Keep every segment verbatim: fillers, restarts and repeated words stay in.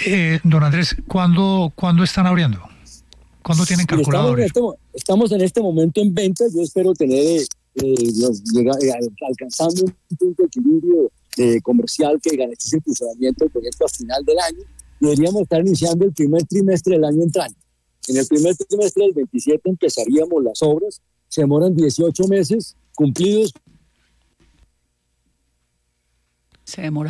Eh, don Andrés, ¿cuándo, ¿cuándo están abriendo? ¿Cuándo tienen calculado abrir? Estamos, estamos en este momento en venta. Yo espero tener, eh, llega, eh, alcanzando un punto de equilibrio eh, comercial que garantice el funcionamiento del proyecto a final del año. Deberíamos estar iniciando el primer trimestre del año entrante. En el primer trimestre del veintisiete empezaríamos las obras. Se demoran dieciocho meses cumplidos. Se demora.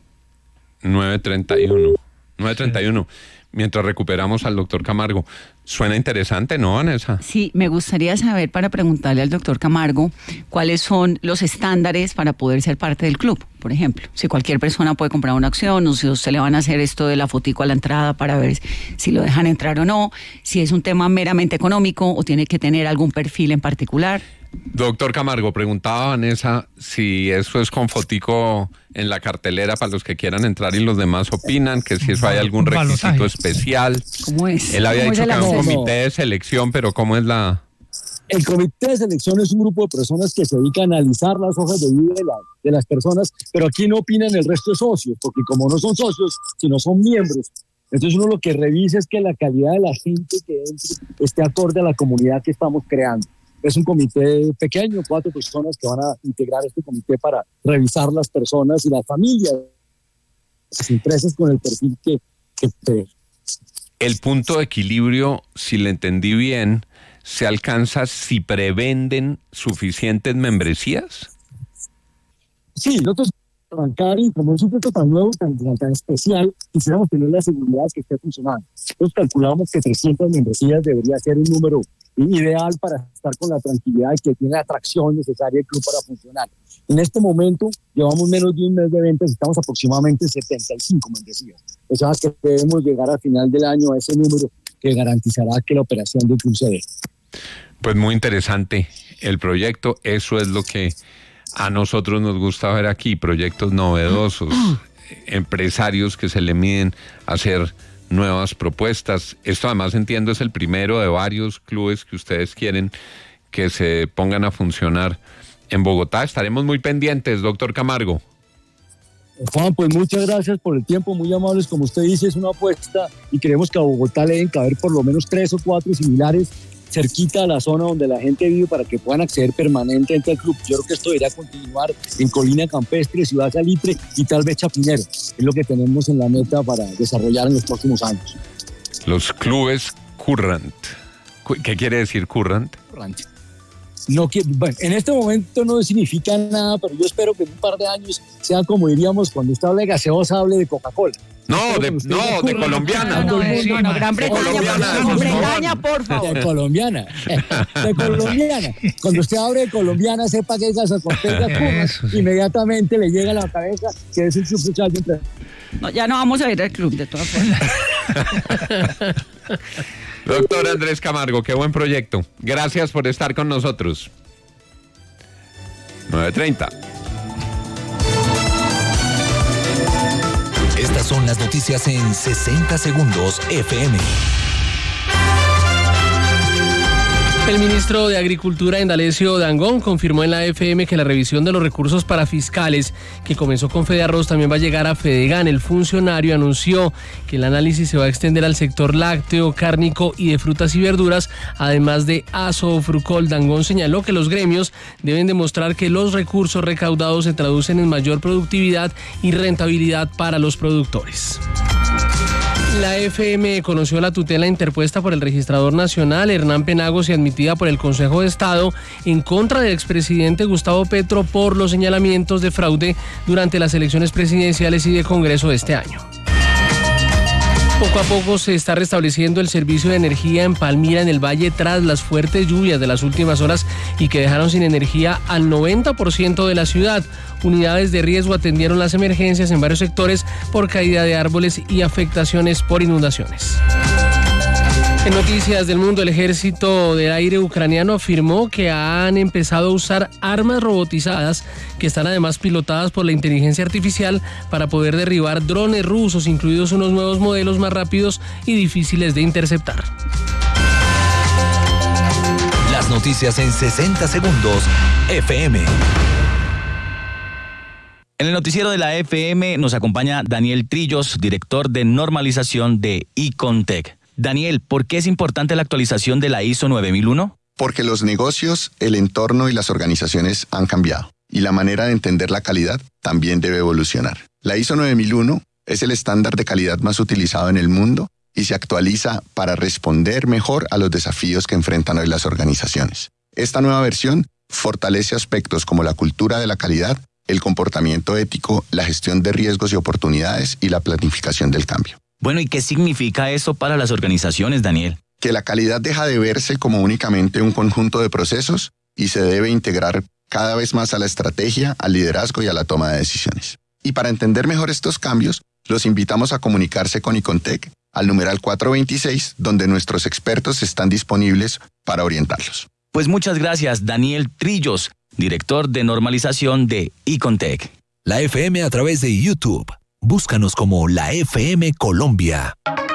nueve treinta y uno. nueve treinta y uno. Mientras recuperamos al doctor Camargo. Suena interesante, ¿no, Vanessa? Sí, me gustaría saber, para preguntarle al doctor Camargo, cuáles son los estándares para poder ser parte del club, por ejemplo. Si cualquier persona puede comprar una acción, o si a usted le van a hacer esto de la fotico a la entrada para ver si lo dejan entrar o no, si es un tema meramente económico o tiene que tener algún perfil en particular. Doctor Camargo, preguntaba Vanessa si eso es con fotico en la cartelera para los que quieran entrar y los demás opinan, que si eso hay algún requisito especial. ¿Cómo es? Él había ¿Cómo dicho es que el era un acceso? comité de selección, pero ¿cómo es la...? El comité de selección es un grupo de personas que se dedican a analizar las hojas de vida de, la, de las personas, pero aquí no opinan el resto de socios, porque como no son socios, sino son miembros. Entonces uno lo que revisa es que la calidad de la gente que entre esté acorde a la comunidad que estamos creando. Es un comité pequeño, cuatro personas que van a integrar este comité para revisar las personas y las familias, las empresas con el perfil que, que te... El punto de equilibrio, si le entendí bien, ¿se alcanza si prevenden suficientes membresías? Sí, nosotros arrancar y como es un proyecto tan nuevo, tan, tan especial, quisiéramos tener la seguridad que esté funcionando. Entonces calculamos que trescientas membresías debería ser un número ideal para estar con la tranquilidad y que tiene la atracción necesaria el club para funcionar. En este momento llevamos menos de un mes de ventas y estamos aproximadamente en setenta y cinco membresías. O sea que debemos llegar al final del año a ese número que garantizará que la operación del club se dé. Pues muy interesante el proyecto, eso es lo que a nosotros nos gusta ver aquí, proyectos novedosos, empresarios que se le miden a hacer nuevas propuestas. Esto además entiendo es el primero de varios clubes que ustedes quieren que se pongan a funcionar en Bogotá. Estaremos muy pendientes, doctor Camargo. Juan, pues muchas gracias por el tiempo, muy amables. Como usted dice, es una apuesta y creemos que a Bogotá le deben caber por lo menos tres o cuatro similares cerquita a la zona donde la gente vive para que puedan acceder permanentemente al club. Yo creo que esto debería continuar en Colina Campestre, Ciudad Salitre y tal vez Chapinero. Es lo que tenemos en la meta para desarrollar en los próximos años. Los clubes Current. ¿Qué quiere decir Current? Current. No, bueno, en este momento no significa nada, pero yo espero que en un par de años sea como diríamos cuando usted habla de gaseosa, hable de Coca-Cola. No, de, no, de colombiana. No, no, no, no, Gran Bretaña, colombiana, Gran Bretaña, por favor. De colombiana, de colombiana. Cuando usted abre de colombiana, sepa que es gasocosteras curras, inmediatamente le llega a la cabeza que es un chupuchayo entre... No, ya no vamos a ir al club, de todas formas. Doctor Andrés Camargo, qué buen proyecto. Gracias por estar con nosotros. nueve treinta. Estas son las noticias en sesenta segundos F M. El ministro de Agricultura, Indalecio Dangond, confirmó en la F M que la revisión de los recursos para fiscales que comenzó con Fedearroz también va a llegar a Fedegan. El funcionario anunció que el análisis se va a extender al sector lácteo, cárnico y de frutas y verduras, además de Asofrucol. Dangond señaló que los gremios deben demostrar que los recursos recaudados se traducen en mayor productividad y rentabilidad para los productores. La F M conoció la tutela interpuesta por el registrador nacional Hernán Penagos y admitida por el Consejo de Estado en contra del expresidente Gustavo Petro por los señalamientos de fraude durante las elecciones presidenciales y de Congreso de este año. Poco a poco se está restableciendo el servicio de energía en Palmira, en el Valle, tras las fuertes lluvias de las últimas horas y que dejaron sin energía al noventa por ciento de la ciudad. Unidades de riesgo atendieron las emergencias en varios sectores por caída de árboles y afectaciones por inundaciones. En noticias del mundo, el ejército de aire ucraniano afirmó que han empezado a usar armas robotizadas que están además pilotadas por la inteligencia artificial para poder derribar drones rusos, incluidos unos nuevos modelos más rápidos y difíciles de interceptar. Las noticias en sesenta segundos F M. En el noticiero de la F M nos acompaña Daniel Trillos, director de normalización de Icontec. Daniel, ¿por qué es importante la actualización de la I S O nueve mil uno? Porque los negocios, el entorno y las organizaciones han cambiado y la manera de entender la calidad también debe evolucionar. La I S O nueve mil uno es el estándar de calidad más utilizado en el mundo y se actualiza para responder mejor a los desafíos que enfrentan hoy las organizaciones. Esta nueva versión fortalece aspectos como la cultura de la calidad, el comportamiento ético, la gestión de riesgos y oportunidades y la planificación del cambio. Bueno, ¿y qué significa esto para las organizaciones, Daniel? Que la calidad deja de verse como únicamente un conjunto de procesos y se debe integrar cada vez más a la estrategia, al liderazgo y a la toma de decisiones. Y para entender mejor estos cambios, los invitamos a comunicarse con Icontec al numeral cuatro veintiséis, donde nuestros expertos están disponibles para orientarlos. Pues muchas gracias, Daniel Trillos, director de normalización de Icontec. La F M a través de YouTube. Búscanos como la F M Colombia.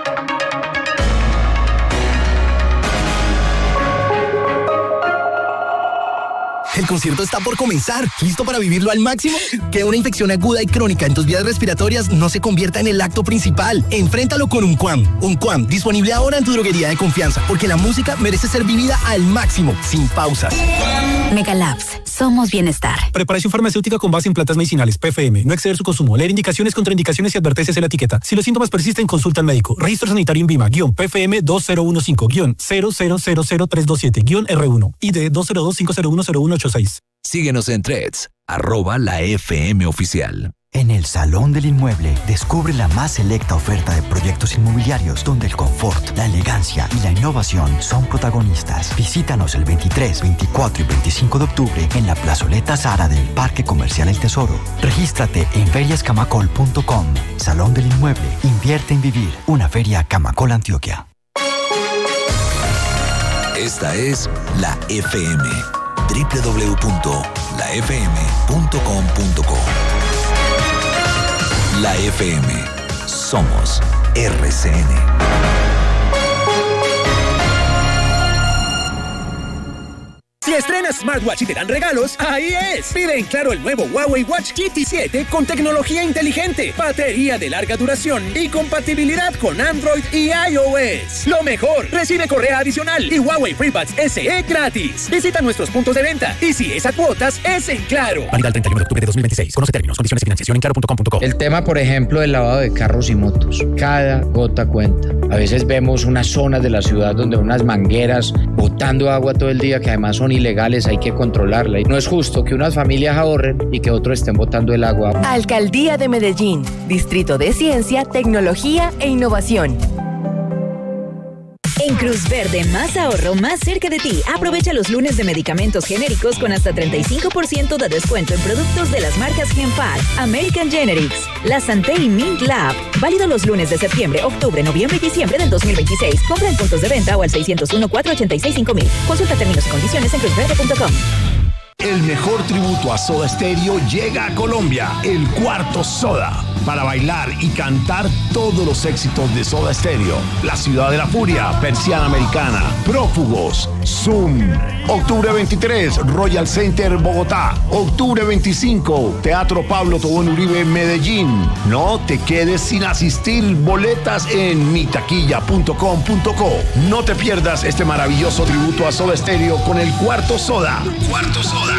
El concierto está por comenzar. ¿Listo para vivirlo al máximo? Que una infección aguda y crónica en tus vías respiratorias no se convierta en el acto principal. Enfréntalo con Unquam. Unquam, disponible ahora en tu droguería de confianza, porque la música merece ser vivida al máximo, sin pausas. Megalabs, somos bienestar. Preparación farmacéutica con base en plantas medicinales, P F M. No exceder su consumo. Leer indicaciones, contraindicaciones y advertencias en la etiqueta. Si los síntomas persisten, consulta al médico. Registro sanitario INVIMA, guión P F M dos cero uno cinco, guión cero cero cero cero tres dos siete, guión R uno. I D dos cero dos cinco cero uno cero uno ocho seis. Síguenos en Threads, arroba la F M oficial. En el Salón del Inmueble, descubre la más selecta oferta de proyectos inmobiliarios donde el confort, la elegancia y la innovación son protagonistas. Visítanos el veintitrés, veinticuatro y veinticinco de octubre en la plazoleta Zara del Parque Comercial El Tesoro. Regístrate en ferias camacol punto com. Salón del Inmueble, invierte en vivir. Una feria Camacol Antioquia. Esta es la F M. doble u doble u doble u punto la f m punto com punto co. La F M. Somos R C N. Si estrenas smartwatch y te dan regalos, ahí es. Pide en Claro el nuevo Huawei Watch G T siete con tecnología inteligente, batería de larga duración y compatibilidad con Android y iOS. Lo mejor, recibe correa adicional y Huawei FreeBuds S E gratis. Visita nuestros puntos de venta y si es a cuotas, es en Claro. Válida el treinta y uno de octubre de dos mil veintiséis. Conoce términos, condiciones y financiación en claro punto com punto co. El tema, por ejemplo, del lavado de carros y motos. Cada gota cuenta. A veces vemos unas zonas de la ciudad donde unas mangueras botando agua todo el día que además son ilegales, hay que controlarla. Y no es justo que unas familias ahorren y que otros estén botando el agua. Alcaldía de Medellín, Distrito de Ciencia, Tecnología e Innovación. En Cruz Verde, más ahorro, más cerca de ti. Aprovecha los lunes de medicamentos genéricos con hasta treinta y cinco por ciento de descuento en productos de las marcas Genpar, American Generics, La Santé y Mint Lab. Válido los lunes de septiembre, octubre, noviembre y diciembre del dos mil veintiséis. Compra en puntos de venta o al seis cero uno, cuatro ocho seis, cinco mil. Consulta términos y condiciones en cruz verde punto com. El mejor tributo a Soda Stereo llega a Colombia, el Cuarto Soda, para bailar y cantar todos los éxitos de Soda Stereo. La Ciudad de la Furia, Persiana Americana, Prófugos, Zoom. Octubre veintitrés, Royal Center, Bogotá. Octubre veinticinco, Teatro Pablo Tobón Uribe, Medellín. No te quedes sin asistir, boletas en mi taquilla punto com punto co. No te pierdas este maravilloso tributo a Soda Stereo con el Cuarto Soda. Cuarto Soda.